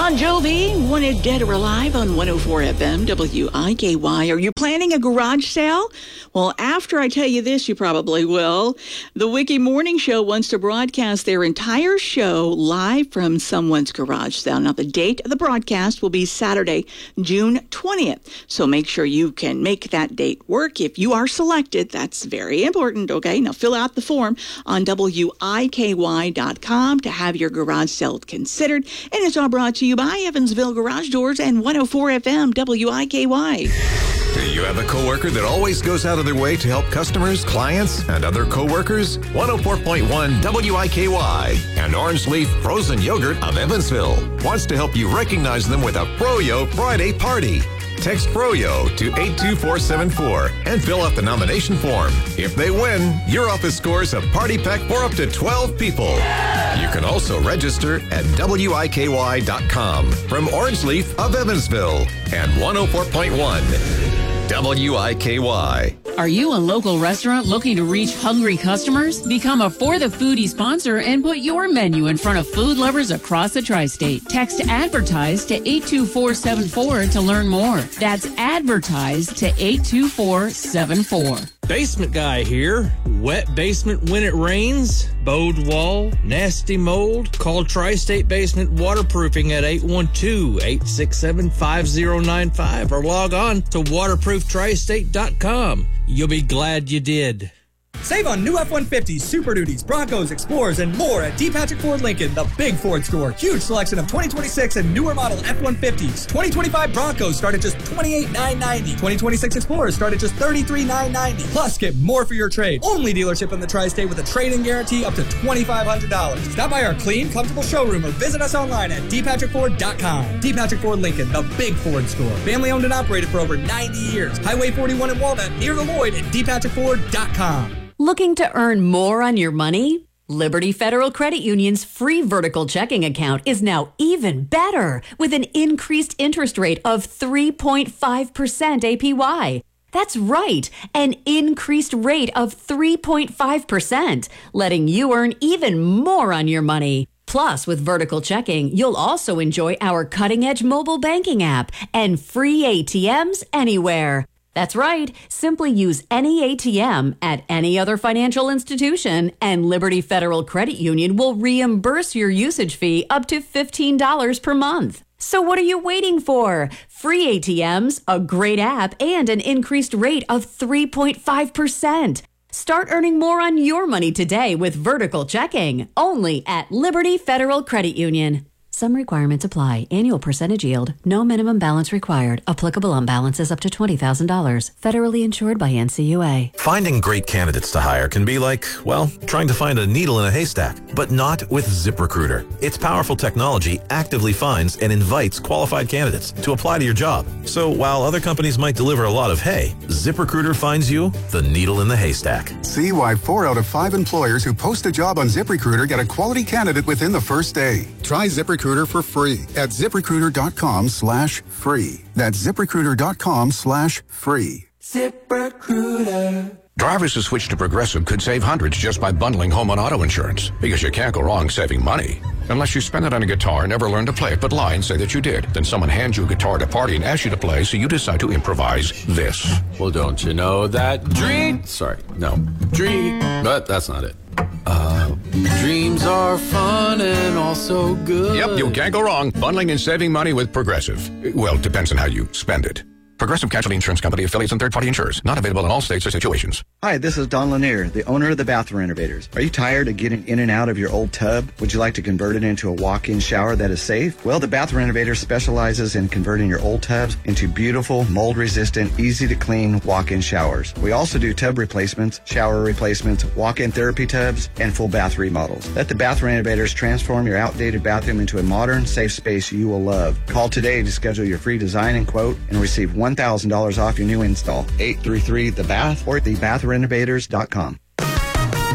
Bon Jovi, Wanted Dead or Alive on 104 FM, WIKY. Are you planning a garage sale? Well, after I tell you this, you probably will. The Wiki Morning Show wants to broadcast their entire show live from someone's garage sale. Now, the date of the broadcast will be Saturday, June 20th. So make sure you can make that date work. If you are selected, that's very important, okay? Now, fill out the form on WIKY.com to have your garage sale considered. And it's all brought to you by Evansville Garage Doors and 104 FM WIKY. Do you have a coworker that always goes out of their way to help customers, clients, and other coworkers? 104.1 WIKY and Orange Leaf Frozen Yogurt of Evansville wants to help you recognize them with a Froyo Friday party. Text Froyo to 82474 and fill out the nomination form. If they win, your office scores a party pack for up to 12 people. You can also register at WIKY.com from Orange Leaf of Evansville and 104.1 WIKY. Are you a local restaurant looking to reach hungry customers? Become a For the Foodie sponsor and put your menu in front of food lovers across the tri-state. Text ADVERTISE to 82474 to learn more. That's ADVERTISE to 82474. Basement Guy here. Wet basement when it rains, bowed wall, nasty mold. Call Tri-State Basement Waterproofing at 812-867-5095 or log on to waterprooftristate.com. You'll be glad you did. Save on new F-150s, Super Duties, Broncos, Explorers, and more at D. Patrick Ford Lincoln, the big Ford store. Huge selection of 2026 and newer model F-150s. 2025 Broncos start at just $28,990. 2026 Explorers start at just $33,990. Plus, get more for your trade. Only dealership in the Tri-State with a trade-in guarantee up to $2,500. Stop by our clean, comfortable showroom or visit us online at dpatrickford.com. D. Patrick Ford Lincoln, the big Ford store. Family owned and operated for over 90 years. Highway 41 in Walnut, near the Lloyd at dpatrickford.com. Looking to earn more on your money? Liberty Federal Credit Union's free vertical checking account is now even better with an increased interest rate of 3.5% APY. That's right, an increased rate of 3.5%, letting you earn even more on your money. Plus, with vertical checking, you'll also enjoy our cutting-edge mobile banking app and free ATMs anywhere. That's right. Simply use any ATM at any other financial institution, and Liberty Federal Credit Union will reimburse your usage fee up to $15 per month. So what are you waiting for? Free ATMs, a great app, and an increased rate of 3.5%. Start earning more on your money today with vertical checking, only at Liberty Federal Credit Union. Some requirements apply. Annual percentage yield. No minimum balance required. Applicable on balances up to $20,000. Federally insured by NCUA. Finding great candidates to hire can be like, well, trying to find a needle in a haystack, but not with ZipRecruiter. Its powerful technology actively finds and invites qualified candidates to apply to your job. So while other companies might deliver a lot of hay, ZipRecruiter finds you the needle in the haystack. See why 4 out of 5 employers who post a job on ZipRecruiter get a quality candidate within the first day. Try ZipRecruiter for free at ZipRecruiter.com/free. That's ZipRecruiter.com/free. ZipRecruiter. Drivers who switch to Progressive could save hundreds just by bundling home and auto insurance, because you can't go wrong saving money. Unless you spend it on a guitar and never learn to play it, but lie and say that you did. Then someone hands you a guitar at a party and asks you to play, so you decide to improvise this. Well, don't you know that but that's not it. Dreams are fun and also good. Yep, you can't go wrong bundling and saving money with Progressive. Well, it depends on how you spend it. Progressive Casualty Insurance Company, affiliates, and third-party insurers. Not available in all states or situations. Hi, this is Don Lanier, the owner of the Bath Renovators. Are you tired of getting in and out of your old tub? Would you like to convert it into a walk-in shower that is safe? Well, the Bath Renovators specializes in converting your old tubs into beautiful, mold-resistant, easy-to-clean walk-in showers. We also do tub replacements, shower replacements, walk-in therapy tubs, and full bath remodels. Let the Bath Renovators transform your outdated bathroom into a modern, safe space you will love. Call today to schedule your free design and quote and receive $1,000 off your new install. 833-THE-BATH or thebathrenovators.com.